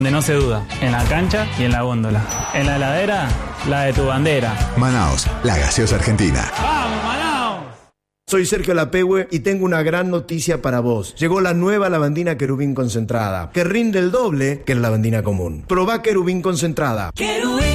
Donde no se duda, en la cancha y en la góndola. En la heladera, la de tu bandera. Manaos, la gaseosa argentina. ¡Vamos, Manaos! Soy Sergio Lapehue y tengo una gran noticia para vos. Llegó la nueva lavandina Querubín concentrada, que rinde el doble que la lavandina común. Probá Querubín concentrada.